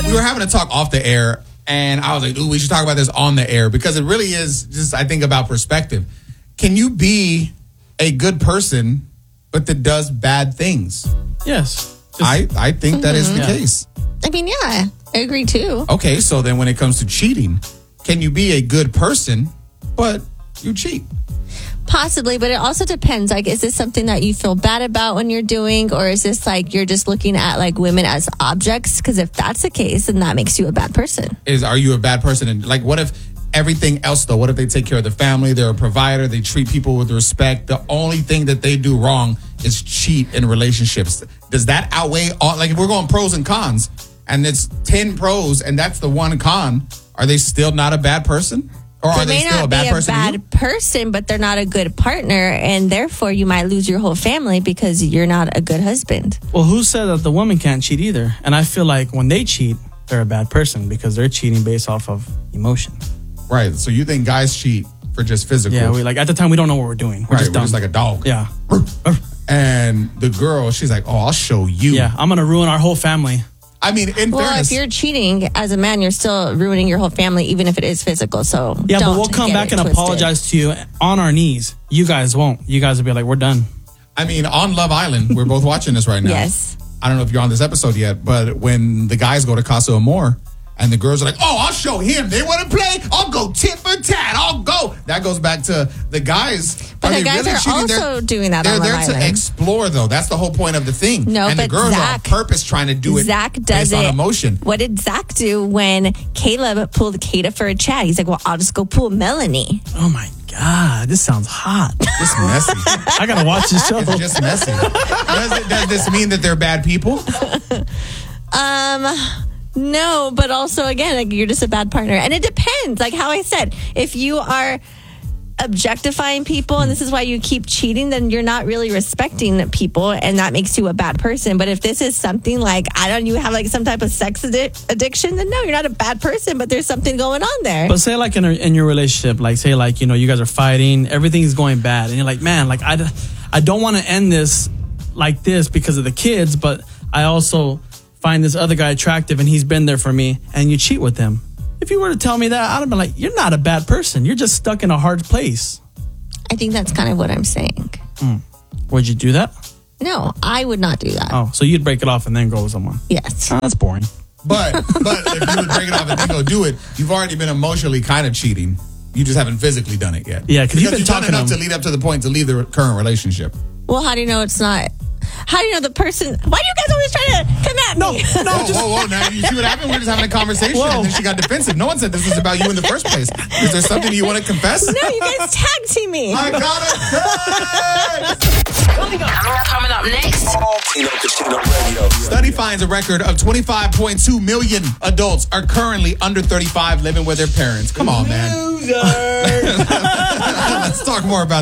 We were having a talk off the air, and I was like, ooh, we should talk about this on the air because it really is just, I think, about perspective. Can you be a good person, but that does bad things? Yes. I think that is the case. I mean, yeah, I agree too. Okay, so then when it comes to cheating, can you be a good person, but you cheat? Possibly, but it also depends. Like, is this something that you feel bad about when you're doing, or is this like you're just looking at like women as objects? Because if that's the case, then that makes you a bad person. Are you a bad person? And like, what if everything else though? What if they take care of the family? They're a provider. They treat people with respect. The only thing that they do wrong is cheat in relationships. Does that outweigh all? Like, if we're going pros and cons, and it's 10 pros, and that's the one con, are they still not a bad person? Or are they still a bad person? They may not be a bad person, but they're not a good partner, and therefore you might lose your whole family because you're not a good husband. Well, who said that the woman can't cheat either? And I feel like when they cheat, they're a bad person because they're cheating based off of emotion. Right. So you think guys cheat for just physical? Yeah, we like at the time we don't know what we're doing. We're just dumb. We're just like a dog. Yeah. And the girl, she's like, "Oh, I'll show you." Yeah, I'm gonna ruin our whole family. I mean, in fairness, if you're cheating as a man, you're still ruining your whole family, even if it is physical. So yeah, but we'll come back and apologize to you on our knees. You guys won't. You guys will be like, we're done. I mean, on Love Island, we're both watching this right now. Yes. I don't know if you're on this episode yet, but when the guys go to Casa Amor and the girls are like, "Oh, I'll show him. They want to play. I'll go tit for tat. I'll go." That goes back to the guys. But the guys are also doing that on Love Island. They're there to explore, though. That's the whole point of the thing. No, and but the girls are on purpose trying to do it based on emotion. What did Zach do when Caleb pulled Kata for a chat? He's like, "Well, I'll just go pull Melanie." Oh my God, this sounds hot. It's messy. I gotta watch this show. It's just messy. Does this mean that they're bad people? No, but also again, like, you're just a bad partner, and it depends. Like how I said, if you are objectifying people and this is why you keep cheating, then you're not really respecting people, and that makes you a bad person. But if this is something like, you have like some type of sex addiction, then no, you're not a bad person, but there's something going on there. But say like in your relationship, like say like, you guys are fighting, everything's going bad, and you're like, man, like I don't want to end this like this because of the kids, but I also find this other guy attractive and he's been there for me, and you cheat with him. If you were to tell me that, I'd have been like, you're not a bad person. You're just stuck in a hard place. I think that's kind of what I'm saying. Would you do that? No, I would not do that. Oh, so you'd break it off and then go with someone? Yes. Oh, that's boring. But if you would break it off and then go do it, you've already been emotionally kind of cheating. You just haven't physically done it yet. Yeah, because you've been talking enough to lead up to the point to leave the current relationship. Well, how do you know it's not? How do you know the person? Why do you guys always try to come at me? Whoa. Now, you see what happened? We're just having a conversation, and then she got defensive. No one said this was about you in the first place. Is there something you want to confess? No, you guys tag team me. I got it. Coming up next. Tino Casino Radio. Study finds a record of 25.2 million adults are currently under 35 living with their parents. Come on, man. Let's talk more about